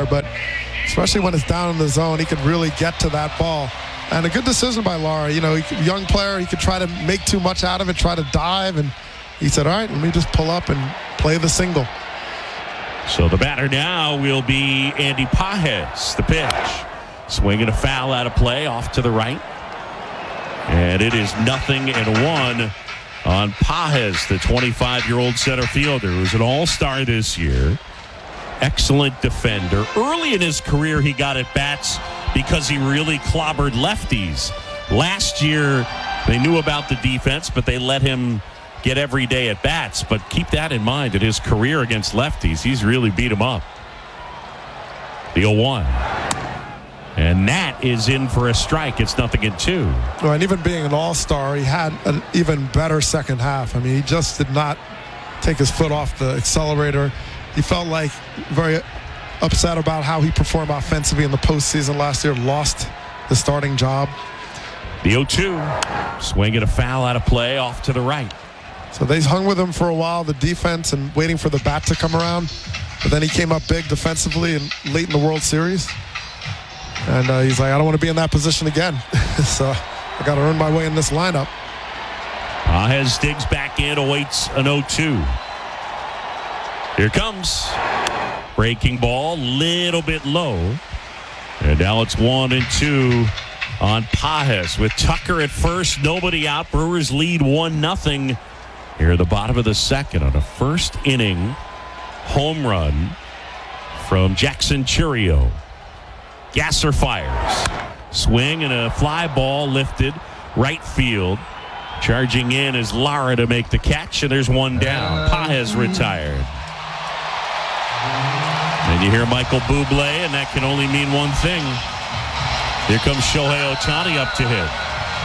batter, but especially when it's down in the zone, he could really get to that ball. And a good decision by Lara. Young player, he could try to make too much out of it, try to dive, and he said, all right, let me just pull up and play the single. So the batter now will be Andy Pages. The pitch. Swinging a foul out of play off to the right. And it is 0-1 on Pages, the 25-year-old center fielder who's an all-star this year. Excellent defender. Early in his career, he got at bats because he really clobbered lefties. Last year, they knew about the defense, but they let him get every day at bats. But keep that in mind, in his career against lefties, he's really beat him up. The 0-1. And Nat is in for a strike. It's 0-2. Well, and even being an all-star, he had an even better second half. I mean, he just did not take his foot off the accelerator. He felt like very upset about how he performed offensively in the postseason last year. Lost the starting job. The 0-2. Swinging a foul out of play off to the right. So they hung with him for a while, the defense, and waiting for the bat to come around. But then he came up big defensively and late in the World Series. And he's like, I don't want to be in that position again. So I got to earn my way in this lineup. Pages digs back in, awaits an 0-2. Here comes. Breaking ball, little bit low. And now it's 1-2 on Pages. With Tucker at first, nobody out. Brewers lead 1-0 here at the bottom of the second on a first inning home run from Jackson Chourio. Gasser fires. Swing and a fly ball lifted right field. Charging in is Lara to make the catch, and there's one down. Pages retired. And you hear Michael Bublé, and that can only mean one thing. Here comes Shohei Ohtani up to hit.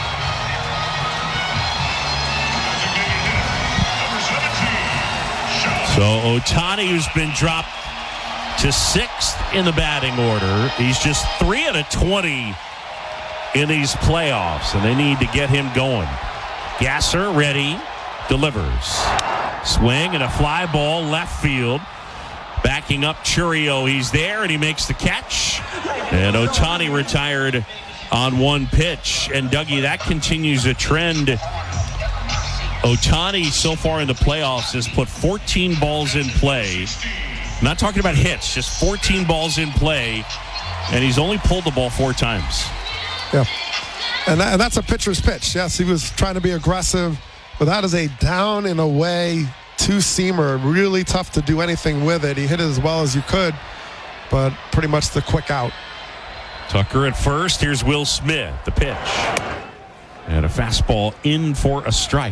So Ohtani, who's been dropped to 6th in the batting order. He's just 3 out of 20 in these playoffs, and they need to get him going. Gasser ready, delivers. Swing and a fly ball left field. Backing up Chourio, he's there, and he makes the catch. And Ohtani retired on one pitch. And Dougie, that continues a trend. Ohtani so far in the playoffs has put 14 balls in play. I'm not talking about hits, just 14 balls in play, and he's only pulled the ball 4 times. Yeah, and that's a pitcher's pitch. Yes, he was trying to be aggressive, but that is a down and away two-seamer. Really tough to do anything with it. He hit it as well as you could, but pretty much the quick out. Tucker at first. Here's Will Smith, the pitch. And a fastball in for a strike.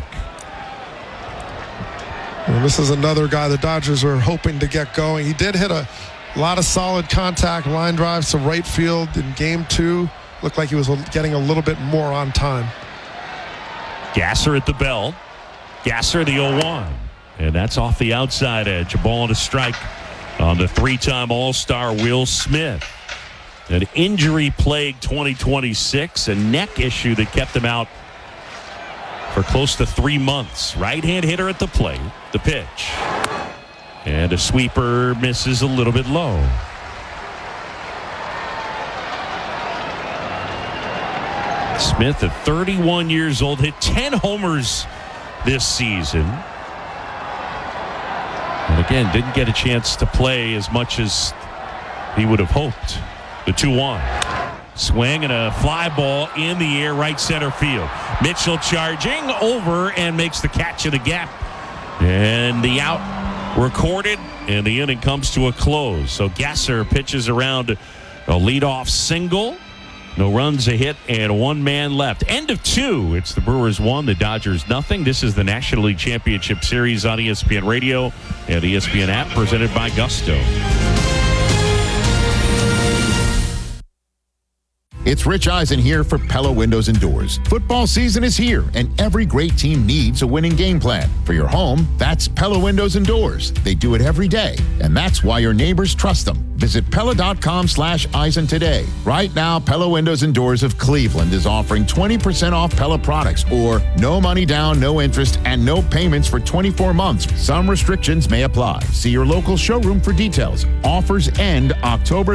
And this is another guy the Dodgers are hoping to get going. He did hit a lot of solid contact line drives to right field in Game 2. Looked like he was getting a little bit more on time. Gasser at the belt. Gasser the 0-1. And that's off the outside edge. A ball and a strike on the 3-time All-Star Will Smith. An injury-plagued 2026, a neck issue that kept him out for close to 3 months. Right-hand hitter at the plate. The pitch. And a sweeper misses a little bit low. Smith at 31 years old hit 10 homers this season. And again, didn't get a chance to play as much as he would have hoped. The 2-1. Swing and a fly ball in the air, right center field. Mitchell charging over and makes the catch in the gap. And the out recorded, and the inning comes to a close. So Gasser pitches around a leadoff single. No runs, a hit, and 1 man left. End of 2. It's the Brewers 1, the Dodgers nothing. This is the National League Championship Series on ESPN Radio and ESPN app, presented by Gusto. It's Rich Eisen here for Pella Windows and Doors. Football season is here, and every great team needs a winning game plan. For your home, that's Pella Windows and Doors. They do it every day, and that's why your neighbors trust them. Visit Pella.com/Eisen today. Right now, Pella Windows and Doors of Cleveland is offering 20% off Pella products, or no money down, no interest, and no payments for 24 months. Some restrictions may apply. See your local showroom for details. Offers end October